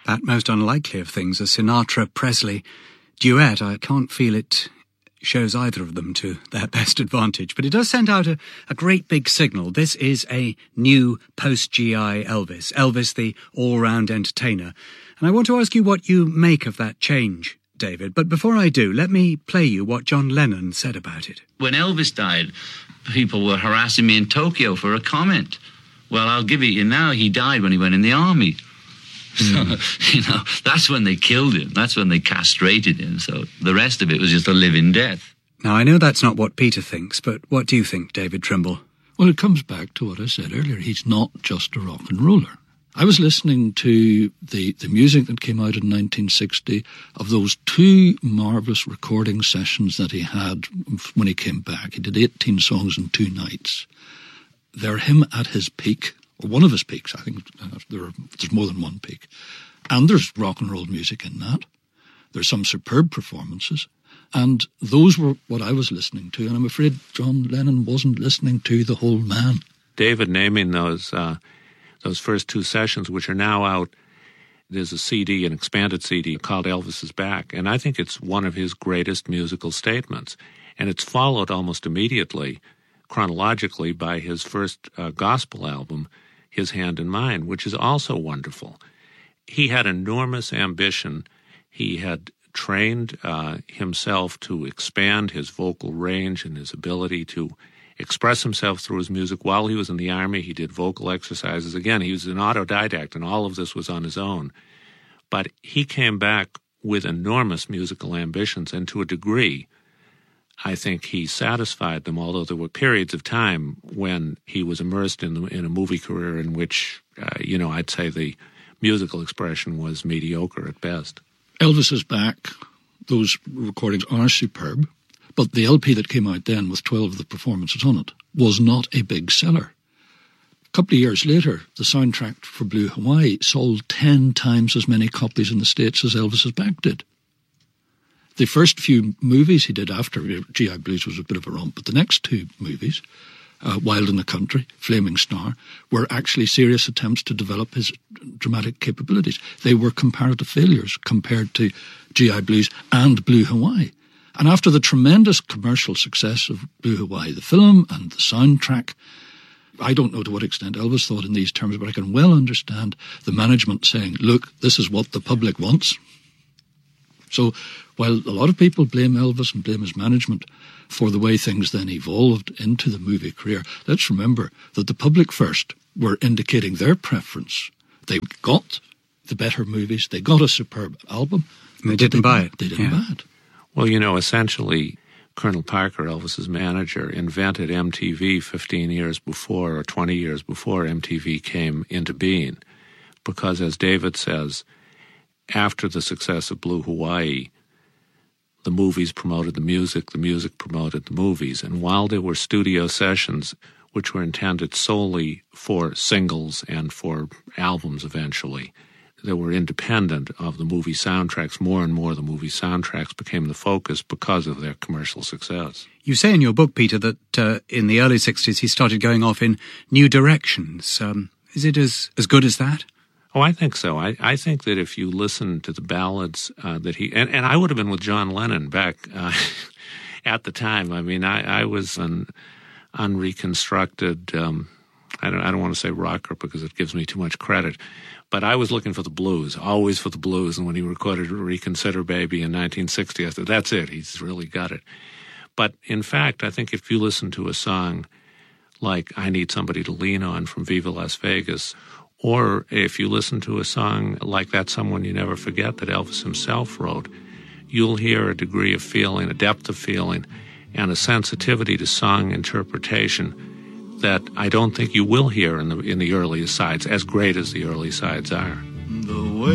That most unlikely of things, a Sinatra-Presley duet. I can't feel it shows either of them to their best advantage, but it does send out a great big signal. This is a new post-GI Elvis, Elvis the all-round entertainer. And I want to ask you what you make of that change, David. But before I do, let me play you what John Lennon said about it. When Elvis died, people were harassing me in Tokyo for a comment. Well, I'll give it you now, he died when he went in the army. So, that's when they killed him. That's when they castrated him. So the rest of it was just a living death. Now, I know that's not what Peter thinks, but what do you think, David Trimble? Well, it comes back to what I said earlier. He's not just a rock and roller. I was listening to the music that came out in 1960 of those two marvellous recording sessions that he had when he came back. He did 18 songs in 2 nights. They're him at his peak, or one of his peaks. I think there's more than one peak. And there's rock and roll music in that. There's some superb performances. And those were what I was listening to. And I'm afraid John Lennon wasn't listening to the whole man. David naming those first 2 sessions, which are now out, there's a CD, an expanded CD called Elvis is Back. And I think it's one of his greatest musical statements. And it's followed almost immediately, chronologically, by his first gospel album, His Hand in Mine, which is also wonderful. He had enormous ambition. He had trained himself to expand his vocal range and his ability to express himself through his music. While he was in the Army, he did vocal exercises. Again, he was an autodidact, and all of this was on his own. But he came back with enormous musical ambitions, and to a degree, I think he satisfied them, although there were periods of time when he was immersed in a movie career in which, I'd say the musical expression was mediocre at best. Elvis is Back. Those recordings are superb, but the LP that came out then with 12 of the performances on it was not a big seller. A couple of years later, the soundtrack for Blue Hawaii sold 10 times as many copies in the States as Elvis is Back did. The first few movies he did after GI Blues was a bit of a romp, but the next 2 movies, Wild in the Country, Flaming Star, were actually serious attempts to develop his dramatic capabilities. They were comparative failures compared to GI Blues and Blue Hawaii. And after the tremendous commercial success of Blue Hawaii, the film and the soundtrack, I don't know to what extent Elvis thought in these terms, but I can well understand the management saying, look, this is what the public wants. So while a lot of people blame Elvis and blame his management for the way things then evolved into the movie career, let's remember that the public first were indicating their preference. They got the better movies, they got a superb album. And they didn't buy it. They didn't buy it. Well, essentially, Colonel Parker, Elvis's manager, invented MTV 15 years before or 20 years before MTV came into being. Because, as David says, after the success of Blue Hawaii, the movies promoted the music promoted the movies. And while there were studio sessions which were intended solely for singles and for albums eventually, they were independent of the movie soundtracks. More and more the movie soundtracks became the focus because of their commercial success. You say in your book, Peter, that in the early 60s he started going off in new directions. Is it as good as that? Oh, I think so. I think that if you listen to the ballads that he... And I would have been with John Lennon back at the time. I mean, I was an unreconstructed... I don't want to say rocker because it gives me too much credit, but I was looking for the blues, always for the blues. And when he recorded Reconsider Baby in 1960, I thought, that's it. He's really got it. But in fact, I think if you listen to a song like I Need Somebody to Lean On from Viva Las Vegas, or if you listen to a song like That Someone You Never Forget that Elvis himself wrote, you'll hear a degree of feeling, a depth of feeling, and a sensitivity to song interpretation that I don't think you will hear in the earliest sides, as great as the early sides are. The way